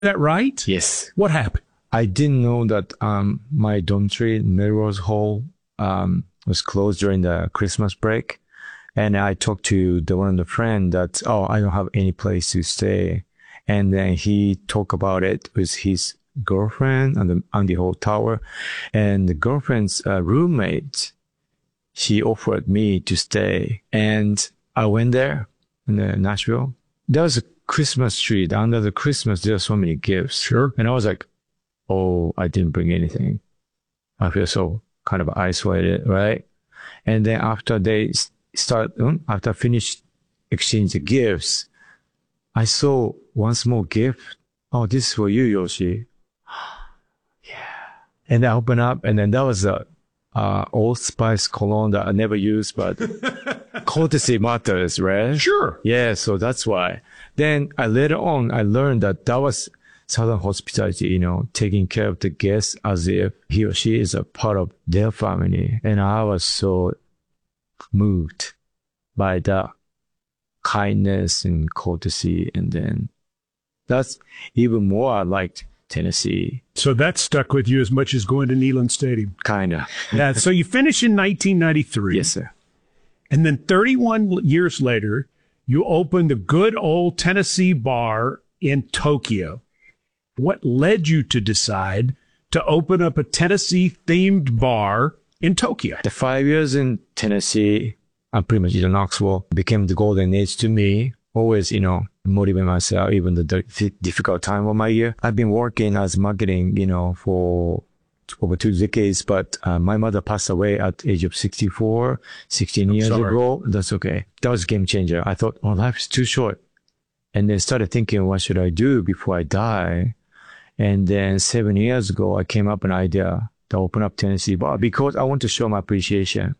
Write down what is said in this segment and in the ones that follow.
that right? Yes. What happened? I didn't know that my dormitory, Melrose Hall, was closed during the Christmas break. And I talked to one of the friend that, I don't have any place to stay. And then he talked about it with his girlfriend on the whole tower. And the girlfriend's roommate, she offered me to stay. And I went there in Nashville. There was a Christmas tree. Under the Christmas, there are so many gifts. Sure. And I was like, I didn't bring anything. I feel so kind of isolated, right? And then after they after I finished exchanging gifts, I saw one small gift. Oh, this is for you, Yoshi. Yeah. And I opened up, and then that was a Old Spice cologne that I never used, but courtesy matters, right? Sure. Yeah, so that's why. Then later on, I learned that was Southern hospitality, taking care of the guests as if he or she is a part of their family. And I was so moved by that kindness and courtesy. And then that's even more I liked Tennessee. So that stuck with you as much as going to Neyland Stadium. Kinda. Yeah. So you finish in 1993. Yes, sir. And then 31 years later, you opened the good old Tennessee bar in Tokyo. What led you to decide to open up a Tennessee-themed bar in Tokyo? The 5 years in Tennessee, I'm pretty much in Knoxville, became the golden age to me. Always, motivate myself, even the difficult time of my year. I've been working as marketing, for over 2 decades, but my mother passed away at the age of 64, 16 years ago. That's okay. That was a game changer. I thought, life is too short. And then started thinking, what should I do before I die? And then 7 years ago, I came up with an idea to open up Tennessee bar because I want to show my appreciation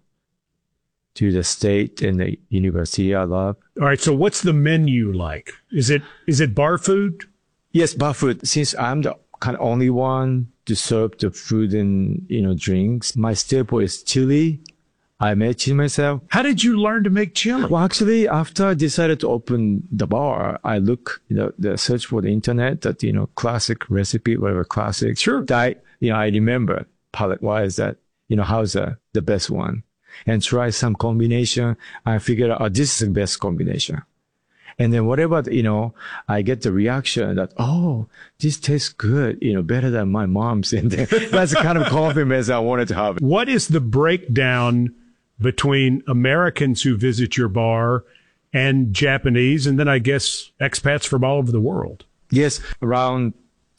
to the state and the university I love. All right. So what's the menu like? Is it bar food? Yes, bar food. Since I'm the kind of only one to serve the food and, drinks, my staple is chili. I made chili myself. How did you learn to make chili? Well, actually, after I decided to open the bar, I look, the search for the internet that, classic recipe, whatever classic. Sure. I remember palate-wise that, how's the best one. And try some combination. I figured out, this is the best combination. And then whatever, I get the reaction that, this tastes good, better than my mom's. And that's the kind of confidence I wanted to have. What is the breakdown between Americans who visit your bar and Japanese, and then I guess expats from all over the world? Yes, around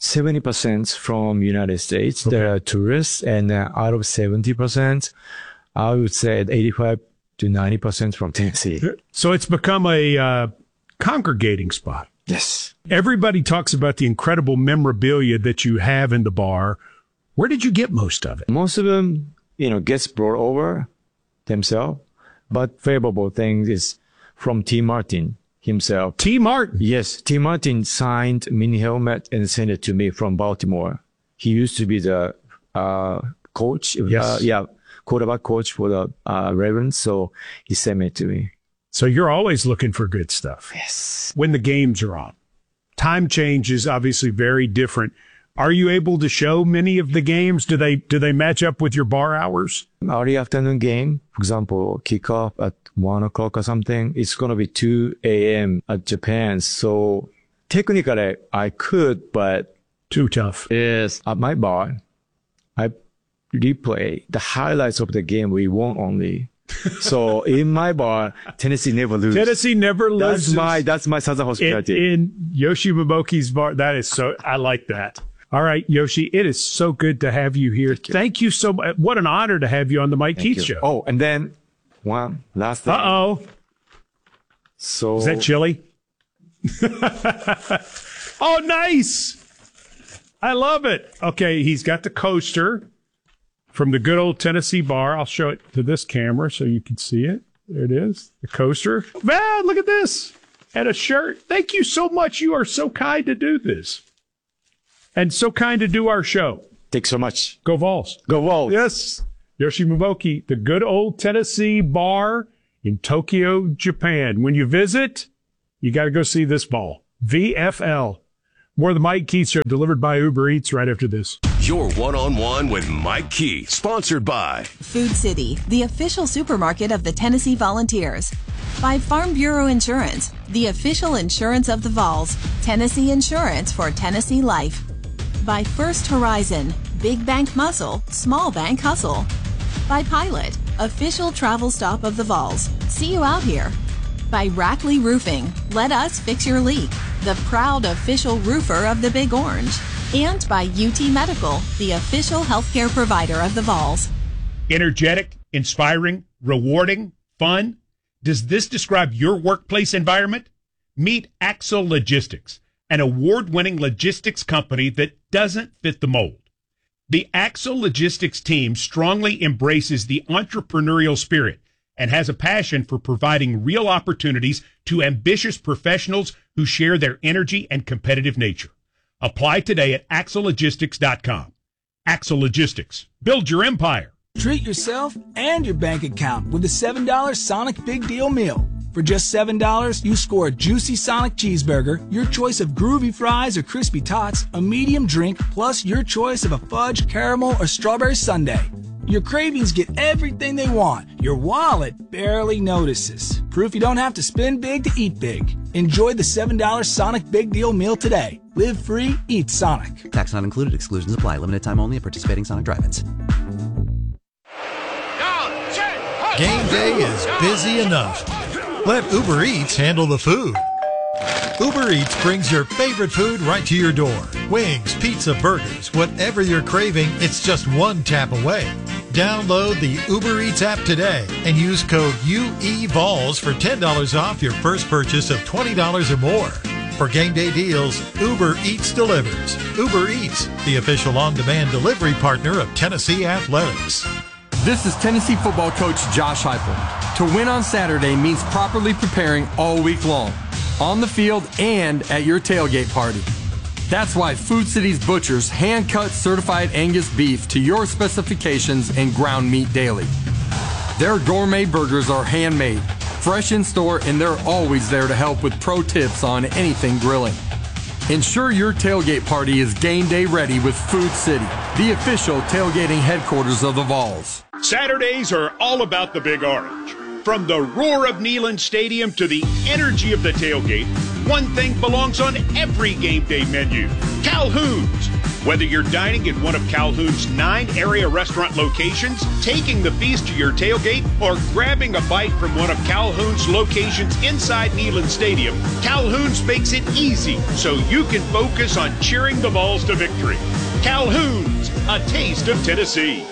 70% from United States. Okay. There are tourists, and out of 70%, I would say 85 to 90% from Tennessee. So it's become a congregating spot. Yes. Everybody talks about the incredible memorabilia that you have in the bar. Where did you get most of it? Most of them, gets brought over themselves. But favorable thing is from T. Martin himself. T. Martin? Yes. T. Martin signed mini helmet and sent it to me from Baltimore. He used to be the coach. Yes. Quarterback coach for the Ravens. So he sent it to me. So you're always looking for good stuff. Yes. When the games are on. Time change is obviously very different. Are you able to show many of the games? Do they match up with your bar hours? Early afternoon game, for example, kickoff at 1 o'clock or something. It's going to be 2 a.m. at Japan. So technically I could, but too tough. Yes. At my bar, I replay the highlights of the game we won only. So in my bar, Tennessee never loses. Tennessee never loses. That's my Southern hospitality. In Yoshi Momoki's bar, I like that. All right, Yoshi, it is so good to have you here. Thank you so much. What an honor to have you on the Mike Keith Show. Oh, and then one last thing. Uh-oh. So is that chili? Oh, nice. I love it. Okay, he's got the coaster from the good old Tennessee bar. I'll show it to this camera so you can see it. There it is. The coaster. Man, look at this. And a shirt. Thank you so much. You are so kind to do this. And so kind to do our show. Thanks so much. Go Vols. Go Vols. Yes. Yoshi Momoki, the good old Tennessee bar in Tokyo, Japan. When you visit, you got to go see this ball. VFL. More of the Mike Keith Show delivered by Uber Eats right after this. Your one-on-one with Mike Keith, sponsored by Food City, the official supermarket of the Tennessee Volunteers. By Farm Bureau Insurance, the official insurance of the Vols. Tennessee Insurance for Tennessee Life. By First Horizon, big bank muscle, small bank hustle. By Pilot, official travel stop of the Vols. See you out here. By Rackley Roofing, let us fix your leak. The proud official roofer of the Big Orange. And by UT Medical, the official healthcare provider of the Vols. Energetic, inspiring, rewarding, fun. Does this describe your workplace environment? Meet Axel Logistics, an award-winning logistics company that doesn't fit the mold. The Axel Logistics team strongly embraces the entrepreneurial spirit and has a passion for providing real opportunities to ambitious professionals who share their energy and competitive nature. Apply today at axellogistics.com. Axel Logistics. Build your empire. Treat yourself and your bank account with the $7 Sonic Big Deal Meal. For just $7, you score a juicy Sonic cheeseburger, your choice of groovy fries or crispy tots, a medium drink, plus your choice of a fudge, caramel, or strawberry sundae. Your cravings get everything they want. Your wallet barely notices. Proof you don't have to spend big to eat big. Enjoy the $7 Sonic Big Deal Meal today. Live free, eat Sonic. Tax not included. Exclusions apply. Limited time only at participating Sonic drive-ins. Game day is busy enough. Let Uber Eats handle the food. Uber Eats brings your favorite food right to your door. Wings, pizza, burgers, whatever you're craving, it's just one tap away. Download the Uber Eats app today and use code UEVOLS for $10 off your first purchase of $20 or more. For game day deals, Uber Eats delivers. Uber Eats, the official on-demand delivery partner of Tennessee Athletics. This is Tennessee football coach Josh Heupel. To win on Saturday means properly preparing all week long, on the field and at your tailgate party. That's why Food City's butchers hand-cut certified Angus beef to your specifications and ground meat daily. Their gourmet burgers are handmade, fresh in store, and they're always there to help with pro tips on anything grilling. Ensure your tailgate party is game day ready with Food City, the official tailgating headquarters of the Vols. Saturdays are all about the Big Orange. From the roar of Neyland Stadium to the energy of the tailgate, one thing belongs on every game day menu: Calhoun's. Whether you're dining at one of Calhoun's 9 area restaurant locations, taking the feast to your tailgate, or grabbing a bite from one of Calhoun's locations inside Neyland Stadium, Calhoun's makes it easy so you can focus on cheering the Vols to victory. Calhoun's, a taste of Tennessee.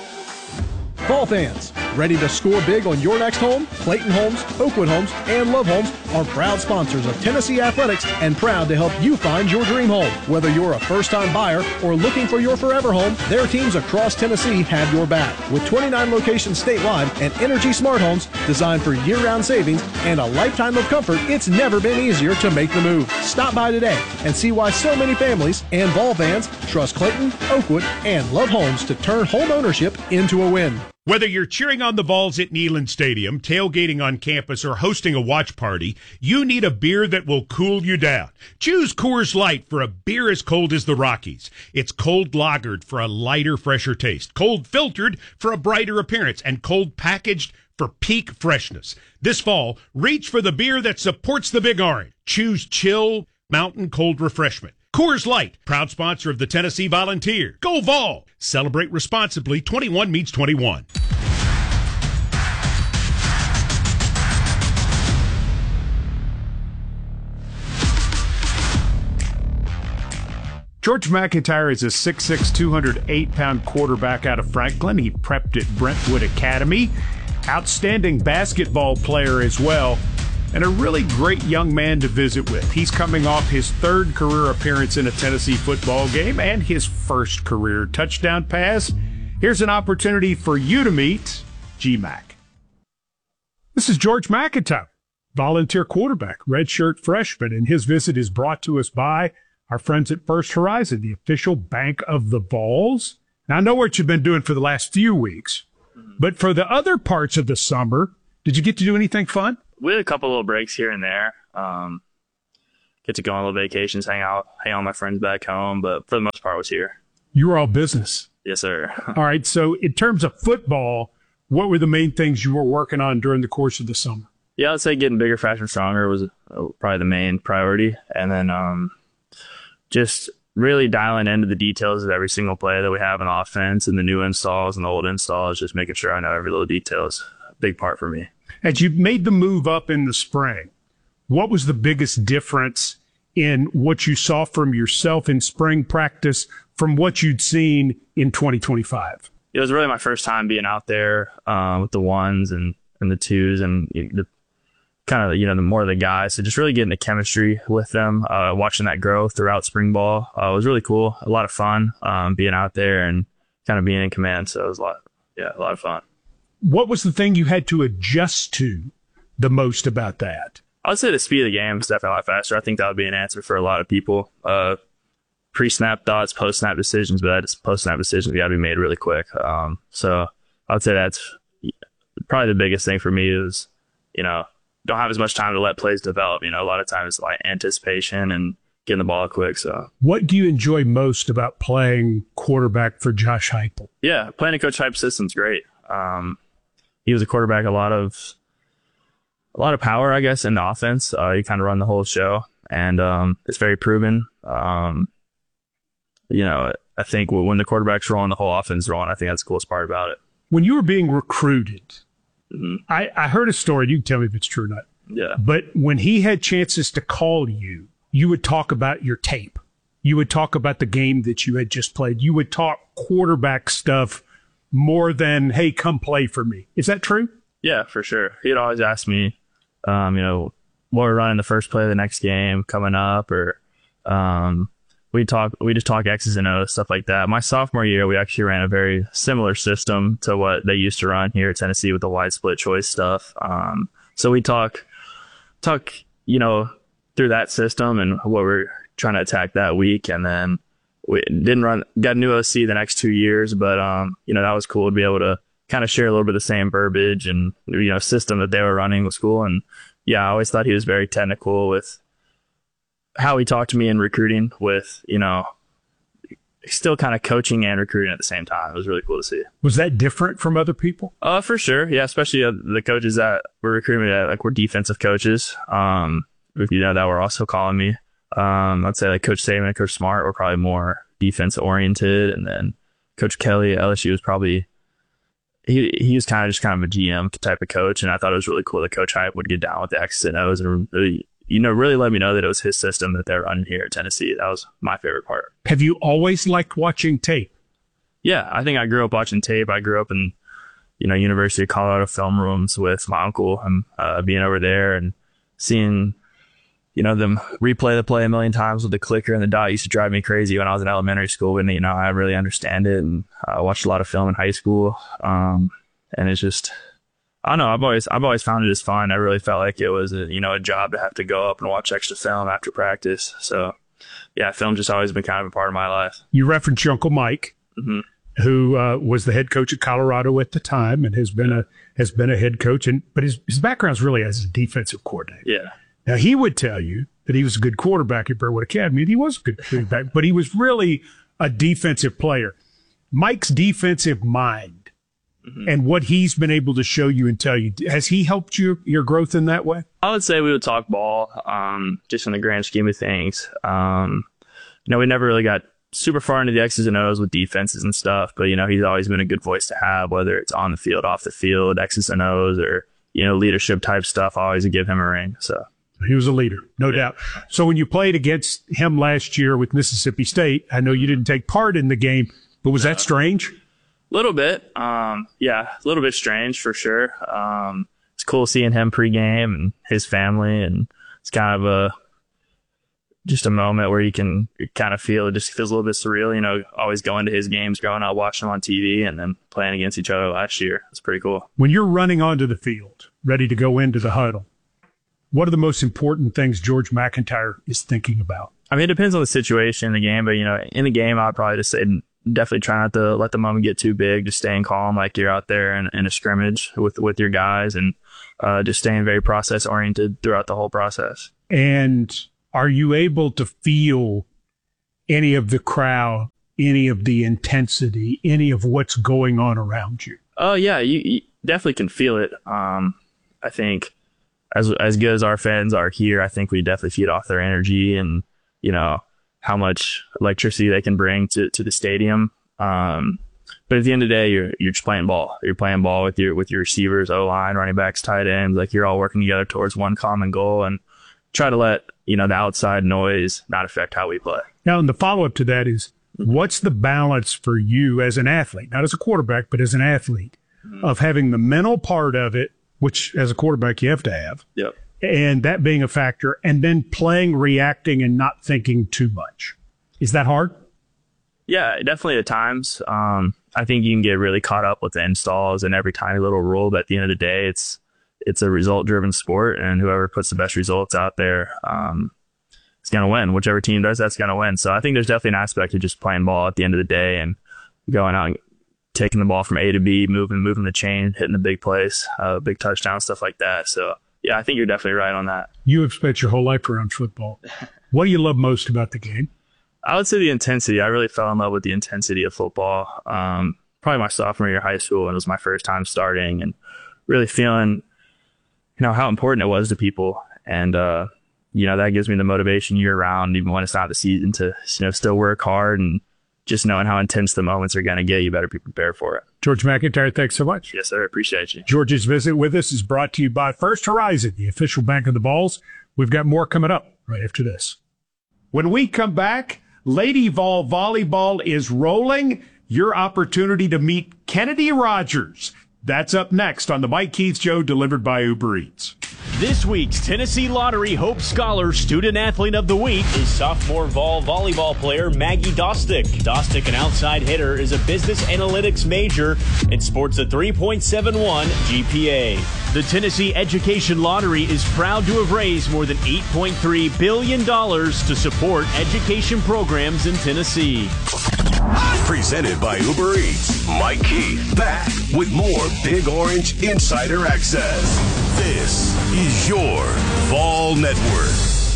Vol fans, ready to score big on your next home? Clayton Homes, Oakwood Homes, and Love Homes are proud sponsors of Tennessee Athletics and proud to help you find your dream home. Whether you're a first-time buyer or looking for your forever home, their teams across Tennessee have your back. With 29 locations statewide and Energy Smart Homes designed for year-round savings and a lifetime of comfort, it's never been easier to make the move. Stop by today and see why so many families and Vol fans trust Clayton, Oakwood, and Love Homes to turn home ownership into a win. Whether you're cheering on the Vols at Neyland Stadium, tailgating on campus, or hosting a watch party, you need a beer that will cool you down. Choose Coors Light for a beer as cold as the Rockies. It's cold lagered for a lighter, fresher taste, cold filtered for a brighter appearance, and cold packaged for peak freshness. This fall, reach for the beer that supports the Big Orange. Choose chill, mountain cold refreshment. Coors Light, proud sponsor of the Tennessee Volunteers. Go Vol! Celebrate responsibly. 21 means 21. George McIntyre is a 6'6", 208-pound quarterback out of Franklin. He prepped at Brentwood Academy. Outstanding basketball player as well, and a really great young man to visit with. He's coming off his 3rd career appearance in a Tennessee football game and his 1st career touchdown pass. Here's an opportunity for you to meet G-Mac. This is George McIntyre, volunteer quarterback, redshirt freshman, and his visit is brought to us by our friends at First Horizon, the official bank of the Vols. Now, I know what you've been doing for the last few weeks, but for the other parts of the summer, did you get to do anything fun? We had a couple little breaks here and there. get to go on little vacations, hang out with my friends back home. But for the most part, I was here. You were all business. Yes, sir. All right. So in terms of football, what were the main things you were working on during the course of the summer? Yeah, I'd say getting bigger, faster, stronger was probably the main priority. And then just really dialing into the details of every single play that we have in offense and the new installs and the old installs, just making sure I know every little detail is a big part for me. As you made the move up in the spring, what was the biggest difference in what you saw from yourself in spring practice from what you'd seen in 2025? It was really my first time being out there with the ones and the twos and the kind of, the more of the guys. So just really getting the chemistry with them, watching that grow throughout spring ball was really cool. A lot of fun being out there and kind of being in command. So it was a lot of fun. What was the thing you had to adjust to the most about that? I would say the speed of the game is definitely a lot faster. I think that would be an answer for a lot of people. Pre-snap thoughts, post-snap decisions, but post-snap decisions got to be made really quick. So I would say that's probably the biggest thing for me is, don't have as much time to let plays develop. A lot of times it's like anticipation and getting the ball quick. So what do you enjoy most about playing quarterback for Josh Heupel? Yeah, playing a Coach Hype system's great. He was a quarterback, a lot of power, I guess, in the offense. You kind of run the whole show, and it's very proven. I think when the quarterback's rolling, the whole offense is rolling. I think that's the coolest part about it. When you were being recruited, mm-hmm. I heard a story. You can tell me if it's true or not. Yeah. But when he had chances to call you, you would talk about your tape. You would talk about the game that you had just played. You would talk quarterback stuff more than, hey, come play for me. Is that true? Yeah, for sure. He'd always ask me, what we're running the first play of the next game coming up, or we just talk X's and O's, stuff like that. My sophomore year, we actually ran a very similar system to what they used to run here at Tennessee with the wide split choice stuff. So we talk, through that system and what we're trying to attack that week. And then we got a new OC the next 2 years, but, that was cool to be able to kind of share a little bit of the same verbiage and, system that they were running was cool. And yeah, I always thought he was very technical with how he talked to me in recruiting with, still kind of coaching and recruiting at the same time. It was really cool to see. Was that different from other people? For sure. Yeah. Especially the coaches that were recruiting me, like were defensive coaches. That were also calling me. I'd say like Coach Saban and Coach Smart were probably more defense oriented. And then Coach Kelly at LSU was probably, he was kind of a GM type of coach. And I thought it was really cool that Coach Hype would get down with the X's and O's and really let me know that it was his system that they're running here at Tennessee. That was my favorite part. Have you always liked watching tape? Yeah, I think I grew up watching tape. I grew up in, University of Colorado film rooms with my uncle and being over there and seeing, them replay the play a million times with the clicker and the dot used to drive me crazy when I was in elementary school. But, I really understand it, and I watched a lot of film in high school. And it's just, I don't know. I've always found it as fun. I really felt like it was a job to have to go up and watch extra film after practice. So yeah, film just always been kind of a part of my life. You referenced your Uncle Mike, mm-hmm. who was the head coach at Colorado at the time and has been a head coach, but his background's really as a defensive coordinator. Yeah. Now he would tell you that he was a good quarterback at Burwood Academy, and he was a good quarterback, but he was really a defensive player. Mike's defensive mind, mm-hmm. and what he's been able to show you and tell you, has he helped your growth in that way? I would say we would talk ball, just in the grand scheme of things. We never really got super far into the X's and O's with defenses and stuff, but, he's always been a good voice to have, whether it's on the field, off the field, X's and O's, or, leadership type stuff. I always give him a ring. So he was a leader, no doubt. So when you played against him last year with Mississippi State, I know you didn't take part in the game, but was that strange? A little bit. A little bit strange for sure. It's cool seeing him pregame and his family, and it's kind of just a moment where you can kind of feel, it just feels a little bit surreal, always going to his games, growing up, watching them on TV, and then playing against each other last year. It's pretty cool. When you're running onto the field, ready to go into the huddle, what are the most important things George McIntyre is thinking about? I mean, it depends on the situation in the game, but, in the game, I'd probably just say definitely try not to let the moment get too big, just staying calm like you're out there in a scrimmage with your guys, and just staying very process-oriented throughout the whole process. And are you able to feel any of the crowd, any of the intensity, any of what's going on around you? Oh yeah, you definitely can feel it. I think as good as our fans are here, I think we definitely feed off their energy and, you know, how much electricity they can bring to the stadium. But at the end of the day, you're just playing ball. You're playing ball with your receivers, O-line, running backs, tight ends. Like, you're all working together towards one common goal, and try to let, you know, the outside noise not affect how we play. Now, and the follow-up to that is, what's the balance for you as an athlete, not as a quarterback, but as an athlete, of having the mental part of it, which as a quarterback you have to have, yep, and that being a factor, and then playing, reacting, and not thinking too much? Is that hard? Yeah, definitely at times. I think you can get really caught up with the installs and every tiny little rule, but at the end of the day, it's a result-driven sport, and whoever puts the best results out there is going to win. Whichever team does that's going to win. So I think there's definitely an aspect of just playing ball at the end of the day and going out and taking the ball from A to B, moving the chain, hitting the big plays, big touchdowns, stuff like that. So, yeah, I think you're definitely right on that. You have spent your whole life around football. What do you love most about the game? I would say the intensity. I really fell in love with the intensity of football. Probably my sophomore year of high school, and it was my first time starting, and really feeling, you know, how important it was to people. And, you know, that gives me the motivation year round, even when it's not the season, to, you know, still work hard, and just knowing how intense the moments are going to get, you better be prepared for it. George McIntyre, thanks so much. Yes, sir. Appreciate you. George's visit with us is brought to you by First Horizon, the official bank of the Vols. We've got more coming up right after this. When we come back, Lady Vol Volleyball is rolling. Your opportunity to meet Kennedy Rogers. That's up next on the Mike Keith Show, delivered by Uber Eats. This week's Tennessee Lottery Hope Scholar Student Athlete of the Week is sophomore Vol volleyball player Maggie Dostick. Dostick, an outside hitter, is a business analytics major and sports a 3.71 GPA. The Tennessee Education Lottery is proud to have raised more than $8.3 billion to support education programs in Tennessee. Presented by Uber Eats. Mike Keith back with more Big Orange Insider Access. This is your Vol Network.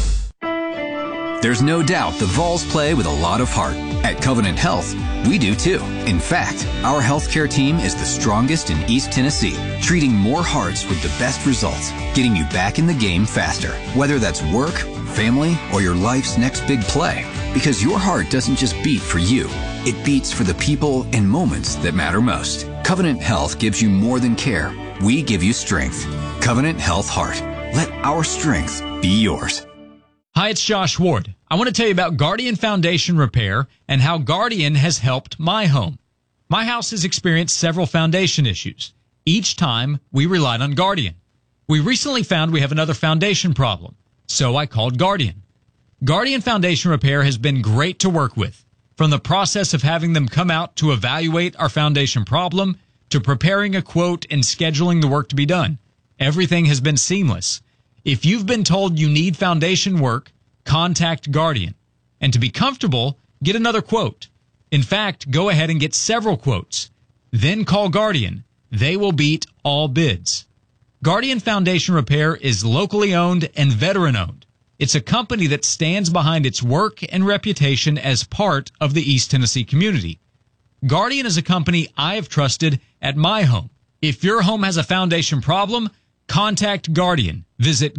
There's no doubt the Vols play with a lot of heart. At Covenant Health, we do too. In fact, our healthcare team is the strongest in East Tennessee, treating more hearts with the best results, getting you back in the game faster. Whether that's work, family, or your life's next big play. Because your heart doesn't just beat for you. It beats for the people and moments that matter most. Covenant Health gives you more than care. We give you strength. Covenant Health Heart. Let our strength be yours. Hi, it's Josh Ward. I want to tell you about Guardian Foundation Repair and how Guardian has helped my home. My house has experienced several foundation issues. Each time, we relied on Guardian. We recently found we have another foundation problem, so I called Guardian. Guardian Foundation Repair has been great to work with. From the process of having them come out to evaluate our foundation problem to preparing a quote and scheduling the work to be done, everything has been seamless. If you've been told you need foundation work, contact Guardian. And to be comfortable, get another quote. In fact, go ahead and get several quotes. Then call Guardian. They will beat all bids. Guardian Foundation Repair is locally owned and veteran owned. It's a company that stands behind its work and reputation as part of the East Tennessee community. Guardian is a company I have trusted at my home. If your home has a foundation problem, contact Guardian. Visit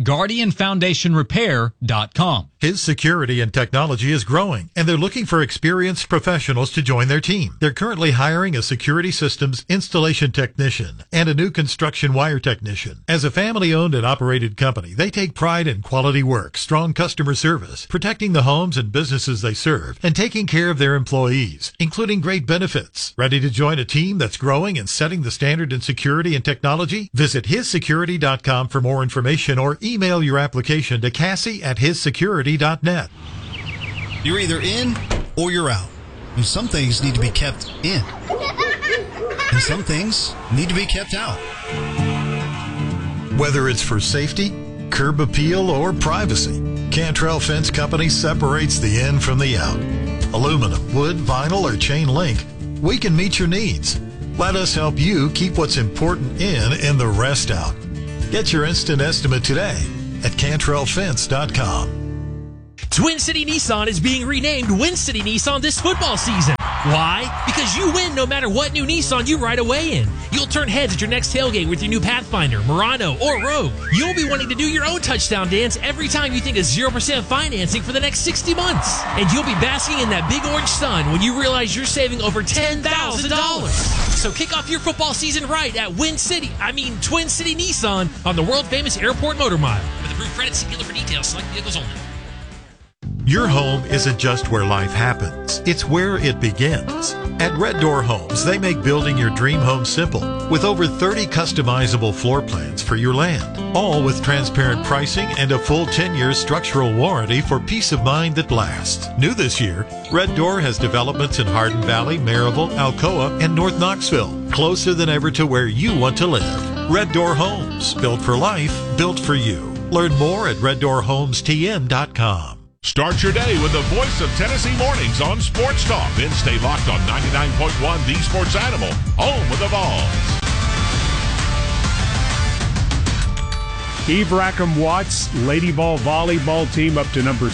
GuardianFoundationRepair.com. His Security and Technology is growing, and they're looking for experienced professionals to join their team. They're currently hiring a security systems installation technician and a new construction wire technician. As a family-owned and operated company, they take pride in quality work, strong customer service, protecting the homes and businesses they serve, and taking care of their employees, including great benefits. Ready to join a team that's growing and setting the standard in security and technology? Visit hissecurity.com for more information, or email your application to Cassie@hissecurity.net. You're either in or you're out. And some things need to be kept in. And some things need to be kept out. Whether it's for safety, curb appeal, or privacy, Cantrell Fence Company separates the in from the out. Aluminum, wood, vinyl, or chain link, we can meet your needs. Let us help you keep what's important in and the rest out. Get your instant estimate today at CantrellFence.com. Twin City Nissan is being renamed Win City Nissan this football season. Why? Because you win no matter what new Nissan you ride away in. You'll turn heads at your next tailgate with your new Pathfinder, Murano, or Rogue. You'll be wanting to do your own touchdown dance every time you think of 0% financing for the next 60 months. And you'll be basking in that big orange sun when you realize you're saving over $10,000. So kick off your football season right at Twin City Nissan on the world-famous Airport Motor Mile. With approved credit, see dealer for details. Select vehicles only. Your home isn't just where life happens, it's where it begins. At Red Door Homes, they make building your dream home simple with over 30 customizable floor plans for your land, all with transparent pricing and a full 10-year structural warranty for peace of mind that lasts. New this year, Red Door has developments in Hardin Valley, Maryville, Alcoa, and North Knoxville, closer than ever to where you want to live. Red Door Homes, built for life, built for you. Learn more at reddoorhomestm.com. Start your day with the voice of Tennessee Mornings on Sports Talk. Then stay locked on 99.1 The Sports Animal, home of the Vols. Eve Rackham-Watts Lady Vol volleyball team up to number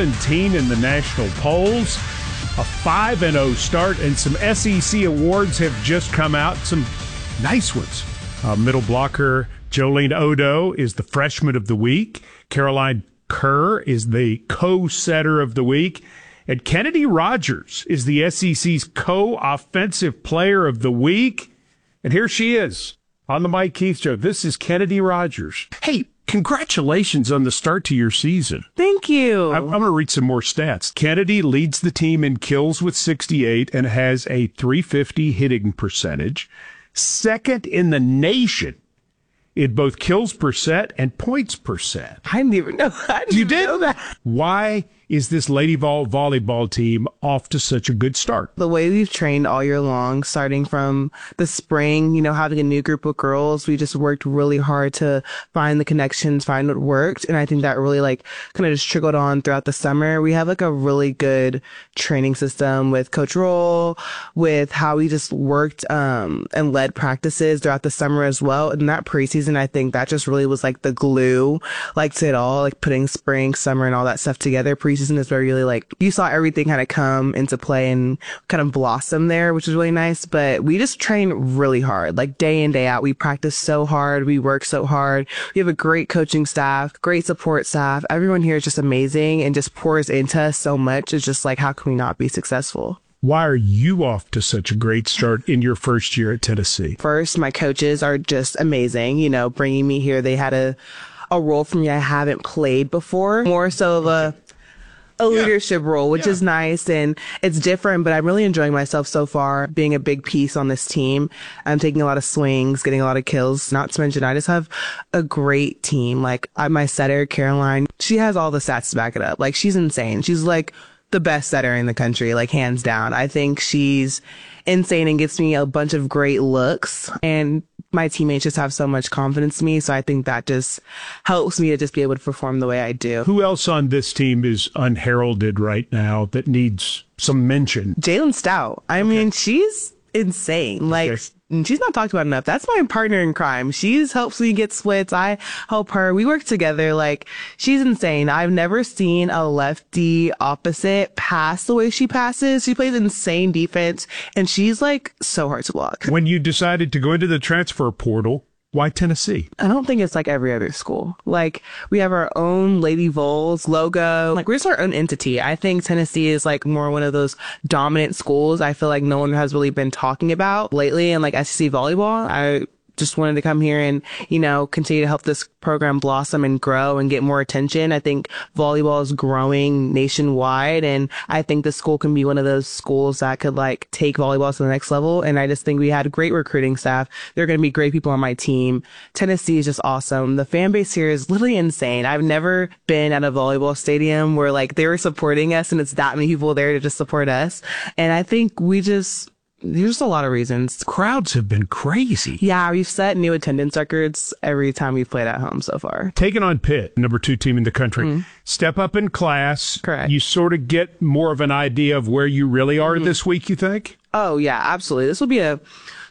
17 in the national polls. A 5-0 start, and some SEC awards have just come out. Some nice ones. Middle blocker Jolene Odo is the freshman of the week. Caroline Kerr is the co-setter of the week. And Kennedy Rogers is the SEC's co-offensive player of the week. And here she is on the Mike Keith Show. This is Kennedy Rogers. Hey, congratulations on the start to your season. Thank you. I'm going to read some more stats. Kennedy leads the team in kills with 68 and has a .350 hitting percentage. Second in the nation in both kills per set and points per set. I didn't even know. You did know that. Why is this Lady Vol volleyball team off to such a good start? The way we've trained all year long, starting from the spring, having a new group of girls, we just worked really hard to find the connections, find what worked. And I think that really kind of just trickled on throughout the summer. We have a really good training system with Coach Roll, with how we just worked and led practices throughout the summer as well. And that preseason, I think that just really was the glue, to it all, putting spring, summer, and all that stuff together. Preseason is where really you saw everything kind of come into play and kind of blossom there, which was really nice. But we just train really hard, day in, day out. We practice so hard. We work so hard. We have a great coaching staff, great support staff. Everyone here is just amazing and just pours into us so much. It's just how can we not be successful? Why are you off to such a great start in your first year at Tennessee? First, my coaches are just amazing. Bringing me here, they had a role for me I haven't played before, more so of a leadership role, which is nice and it's different, but I'm really enjoying myself so far, being a big piece on this team. I'm taking a lot of swings, getting a lot of kills. Not to mention, I just have a great team. My setter, Caroline, she has all the stats to back it up. She's insane. She's the best setter in the country, hands down. I think she's insane and gives me a bunch of great looks, and my teammates just have so much confidence in me. So I think that just helps me to just be able to perform the way I do. Who else on this team is unheralded right now that needs some mention? Jalen Stout. I mean, she's insane. She's not talked about enough. That's my partner in crime. She helps me get splits. I help her. We work together. She's insane. I've never seen a lefty opposite pass the way she passes. She plays insane defense, and she's so hard to block. When you decided to go into the transfer portal, why Tennessee? I don't think it's every other school. We have our own Lady Vols logo. We're just our own entity. I think Tennessee is more one of those dominant schools I feel no one has really been talking about lately. And SEC volleyball, I just wanted to come here and, continue to help this program blossom and grow and get more attention. I think volleyball is growing nationwide, and I think the school can be one of those schools that could take volleyball to the next level. And I just think we had a great recruiting staff. They're going to be great people on my team. Tennessee is just awesome. The fan base here is literally insane. I've never been at a volleyball stadium where they were supporting us and it's that many people there to just support us. And I think there's a lot of reasons. Crowds have been crazy. Yeah, we've set new attendance records every time we've played at home so far. Taking on Pitt, number 2 team in the country. Step up in class. Correct. You sort of get more of an idea of where you really are this week, you think? Oh, yeah, absolutely. This will be a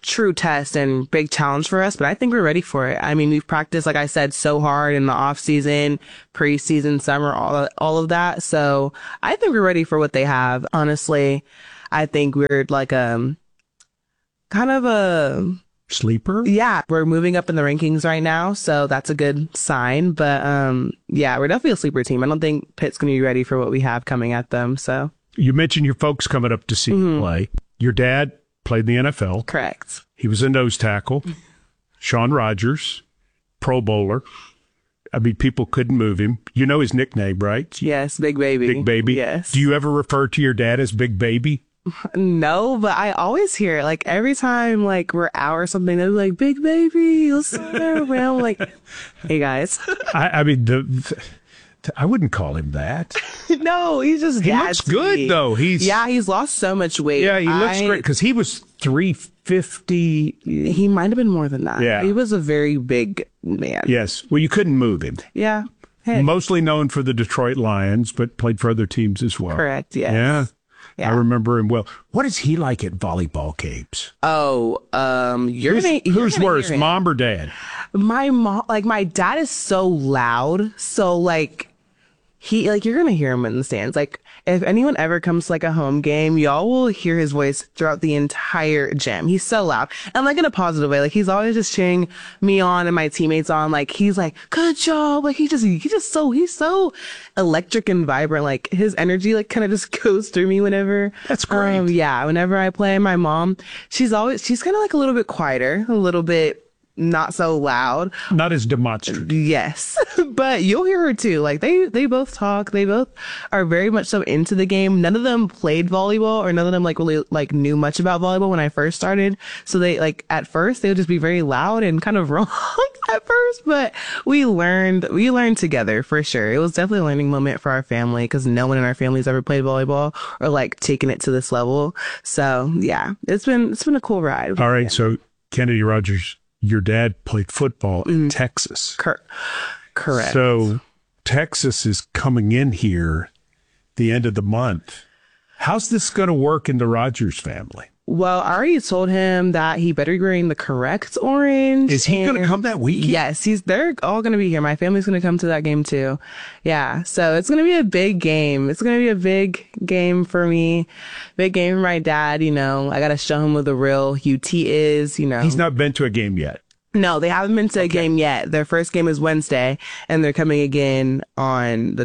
true test and big challenge for us, but I think we're ready for it. I mean, we've practiced, like I said, so hard in the off season, preseason, summer, all of that. So I think we're ready for what they have. Honestly, I think we're like kind of a sleeper. Yeah, we're moving up in the rankings right now, so that's a good sign. But yeah, we're definitely a sleeper team. I don't think Pitt's going to be ready for what we have coming at them. So you mentioned your folks coming up to see you play. Your dad played in the NFL. Correct. He was a nose tackle. Sean Rogers, Pro Bowler. I mean, people couldn't move him. You know his nickname, right? Yes, Big Baby. Big Baby. Yes. Do you ever refer to your dad as Big Baby? No, but I always hear it. Like every time like we're out or something, they're like, Big Baby, let's around. Like, hey guys. I mean, I wouldn't call him that. No, he's just he looks good though. He's lost so much weight. Yeah, he looks great because he was 350. He might have been more than that. Yeah, he was a very big man. Yes, well, you couldn't move him. Yeah, hey. Mostly known for the Detroit Lions, but played for other teams as well. Correct. Yes. Yeah. I remember him well. What is he like at volleyball games? Oh, who's worse, mom or dad? My mom, like my dad is so loud, so like you're gonna hear him in the stands. Like if anyone ever comes to like a home game, y'all will hear his voice throughout the entire gym. He's so loud, and like in a positive way. Like he's always just cheering me on and my teammates on. Like he's like, good job. Like he's so electric and vibrant. Like his energy like kind of just goes through me whenever. That's great. Yeah, whenever I play. My mom, she's kind of like a little bit quieter, a little bit not so loud, not as demonstrative. Yes, but you'll hear her too. Like they both talk. They both are very much so into the game. None of them played volleyball, or none of them like really like knew much about volleyball when I first started. So they like at first they would just be very loud and kind of wrong at first. But we learned together for sure. It was definitely a learning moment for our family because no one in our family's ever played volleyball or like taken it to this level. So yeah, it's been a cool ride. All right, so Kennedy Rogers, your dad played football in Texas. Correct. So Texas is coming in here the end of the month. How's this going to work in the Rogers family? Well, I already told him that he better be wearing the correct orange. Is he going to come that weekend? Yes, they're all going to be here. My family's going to come to that game too. Yeah, so it's going to be a big game. It's going to be a big game for me. Big game for my dad, you know. I got to show him what the real UT is, you know. He's not been to a game yet. No, they haven't been to a game yet. Their first game is Wednesday, and they're coming again on the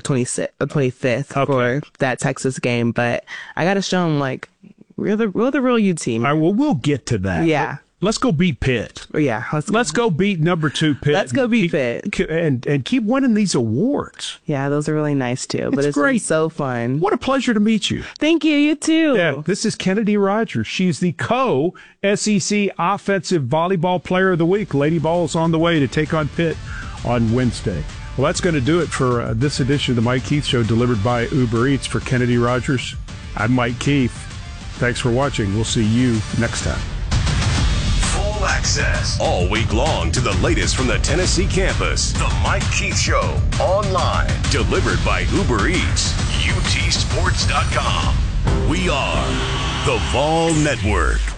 25th for that Texas game. But I got to show them, like, we're the real U team. All right, well, we'll get to that. Yeah. Let's go beat Pitt. Yeah. Let's go beat number 2 Pitt. Let's go beat Pitt. And keep winning these awards. Yeah, those are really nice, too. But it's great. So fun. What a pleasure to meet you. Thank you. You too. Yeah, this is Kennedy Rogers. She's the co-SEC Offensive Volleyball Player of the Week. Lady Ball's on the way to take on Pitt on Wednesday. Well, that's going to do it for this edition of the Mike Keith Show, delivered by Uber Eats. For Kennedy Rogers, I'm Mike Keith. Thanks for watching. We'll see you next time. Full access all week long to the latest from the Tennessee campus. The Mike Keith Show online. Delivered by Uber Eats. UTSports.com. We are the Vol Network.